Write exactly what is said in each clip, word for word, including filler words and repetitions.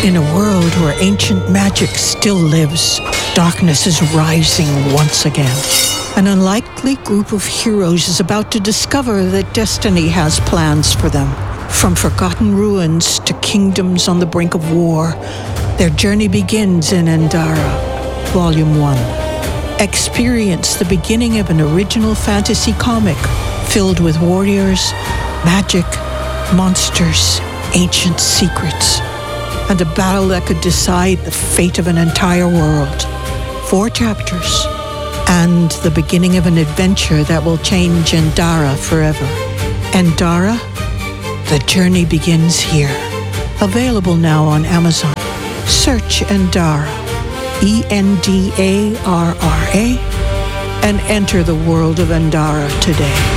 In a world where ancient magic still lives, darkness is rising once again. An unlikely group of heroes is about to discover that destiny has plans for them. From forgotten ruins to kingdoms on the brink of war, their journey begins in Endara, Volume one. Experience the beginning of an original fantasy comic filled with warriors, magic, monsters, ancient secrets, and a battle that could decide the fate of an entire world. Four chapters, and the beginning of an adventure that will change Endara forever. Endara, the journey begins here. Available now on Amazon. Search Endara, E N D A R R A, and enter the world of Endara today.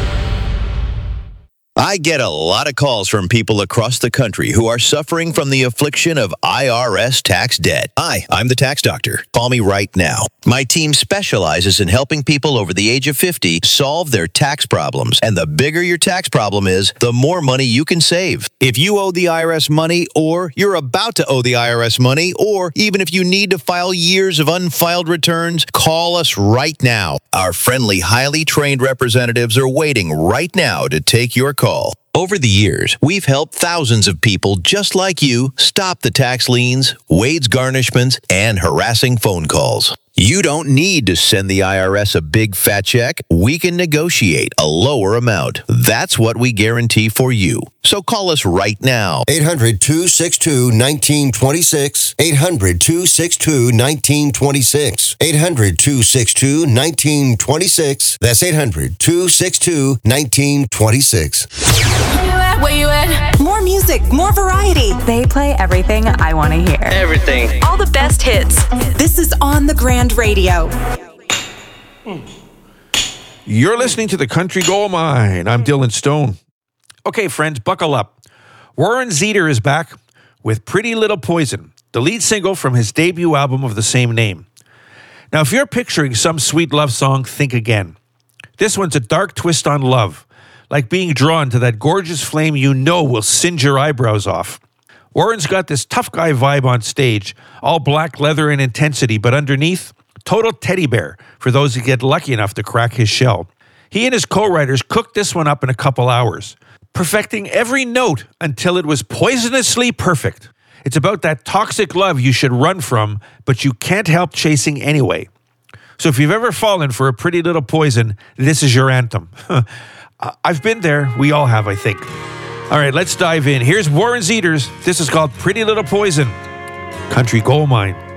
I get a lot of calls from people across the country who are suffering from the affliction of I R S tax debt. Hi, I'm the tax doctor. Call me right now. My team specializes in helping people over the age of fifty solve their tax problems. And the bigger your tax problem is, the more money you can save. If you owe the I R S money, or you're about to owe the I R S money, or even if you need to file years of unfiled returns, call us right now. Our friendly, highly trained representatives are waiting right now to take your call. Over the years, we've helped thousands of people just like you stop the tax liens, wage garnishments, and harassing phone calls. You don't need to send the I R S a big fat check. We can negotiate a lower amount. That's what we guarantee for you. So call us right now. eight hundred, two six two, one nine two six. eight hundred, two six two, one nine two six. eight hundred, two six two, one nine two six. That's eight hundred, two six two, one nine two six. Where you at? Where you at? More music, more variety. They play everything I want to hear. Everything. All the best hits. This is On the Grand Radio. You're listening to the Country Gold Mine. I'm Dylan Stone. Okay, friends, buckle up. Warren Zeder is back with Pretty Little Poison, the lead single from his debut album of the same name. Now, if you're picturing some sweet love song, think again. This one's a dark twist on love, like being drawn to that gorgeous flame you know will singe your eyebrows off. Warren's got this tough guy vibe on stage, all black leather and intensity, but underneath, total teddy bear for those who get lucky enough to crack his shell. He and his co-writers cooked this one up in a couple hours, perfecting every note until it was poisonously perfect. It's about that toxic love you should run from, but you can't help chasing anyway. So if you've ever fallen for a pretty little poison, this is your anthem. I've been there. We all have, I think. All right, let's dive in. Here's Warren Zeder's. This is called Pretty Little Poison. Country Gold Mine.